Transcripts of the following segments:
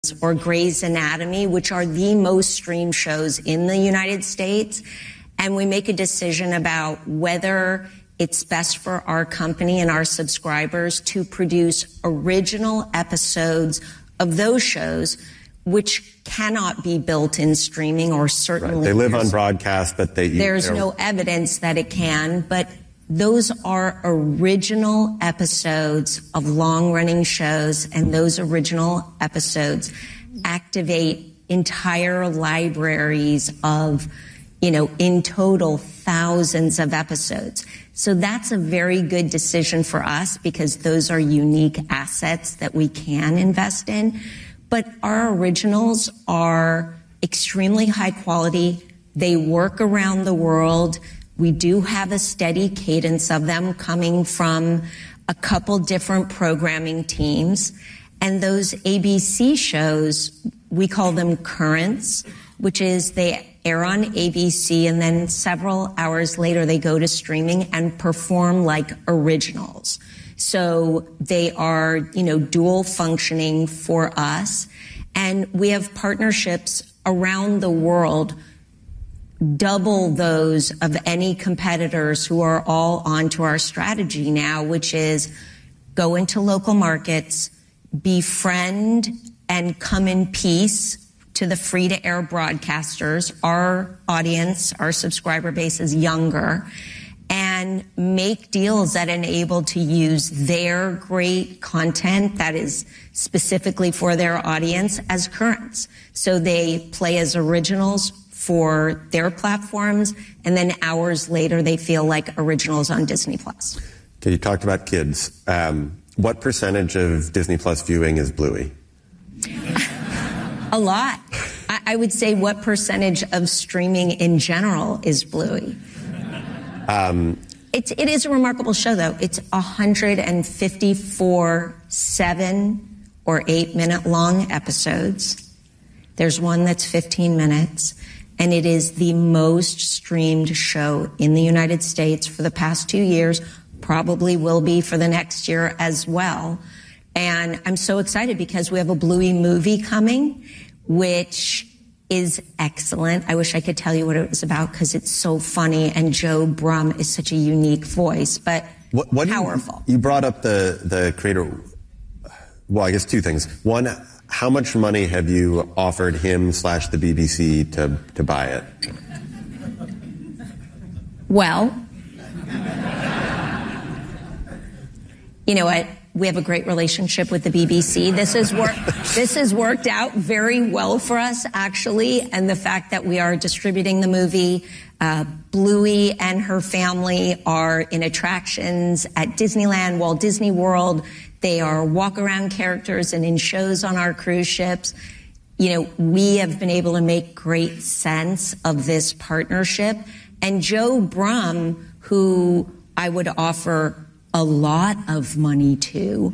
or Grey's Anatomy, which are the most streamed shows in the United States. And we make a decision about whether it's best for our company and our subscribers to produce original episodes of those shows, which cannot be built in streaming, or certainly right. They live on broadcast, but there's no evidence that it can. But those are original episodes of long-running shows, and those original episodes activate entire libraries of, in total, thousands of episodes. So that's a very good decision for us because those are unique assets that we can invest in. But our originals are extremely high quality. They work around the world. We do have a steady cadence of them coming from a couple different programming teams. And those ABC shows, we call them currents, which is they air on ABC and then several hours later they go to streaming and perform like originals. So they are, dual functioning for us. And we have partnerships around the world, double those of any competitors who are all onto our strategy now, which is go into local markets, befriend and come in peace to the free-to-air broadcasters. Our audience, our subscriber base is younger, and make deals that enable to use their great content that is specifically for their audience as currents. So they play as originals for their platforms, and then hours later they feel like originals on Disney+. Okay, you talked about kids. What percentage of Disney Plus viewing is Bluey? A lot. I would say what percentage of streaming in general is Bluey? It is a remarkable show, though. It's 154 7 or 8 minute long episodes. There's one that's 15 minutes. And it is the most streamed show in the United States for the past 2 years, probably will be for the next year as well. And I'm so excited because we have a Bluey movie coming, which is excellent. I wish I could tell you what it was about because it's so funny, and Joe Brumm is such a unique voice, but what powerful. You brought up the creator. Well, I guess two things. One, how much money have you offered him / the BBC to buy it? Well, you know what? We have a great relationship with the BBC. This has worked out very well for us, actually. And the fact that we are distributing the movie, Bluey and her family are in attractions at Disneyland, Walt Disney World. They are walk-around characters and in shows on our cruise ships. We have been able to make great sense of this partnership. And Joe Brumm, who I would offer a lot of money to,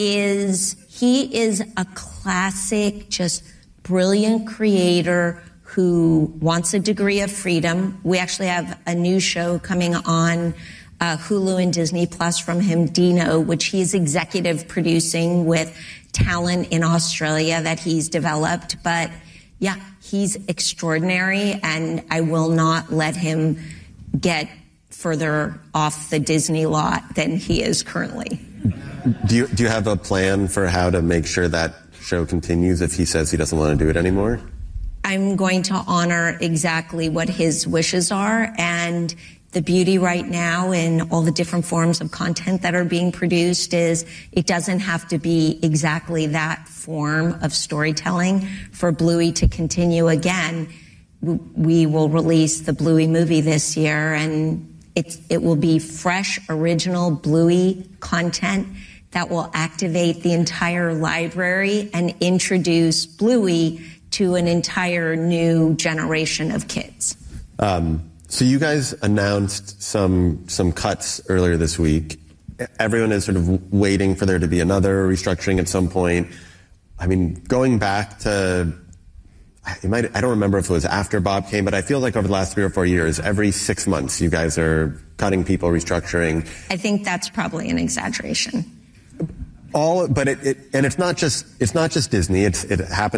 he is a classic, just brilliant creator who wants a degree of freedom. We actually have a new show coming on Hulu and Disney Plus from him, Dino, which he's executive producing with talent in Australia that he's developed. But yeah, he's extraordinary, and I will not let him get further off the Disney lot than he is currently. Do you have a plan for how to make sure that show continues if he says he doesn't want to do it anymore? I'm going to honor exactly what his wishes are, and the beauty right now in all the different forms of content that are being produced is it doesn't have to be exactly that form of storytelling for Bluey to continue again. We will release the Bluey movie this year, and it will be fresh, original Bluey content that will activate the entire library and introduce Bluey to an entire new generation of kids. So you guys announced some cuts earlier this week. Everyone is sort of waiting for there to be another restructuring at some point. I mean, going back to, I don't remember if it was after Bob came, but I feel like over the last 3 or 4 years, every 6 months, you guys are cutting people, restructuring. I think that's probably an exaggeration. But it's not just Disney. It happens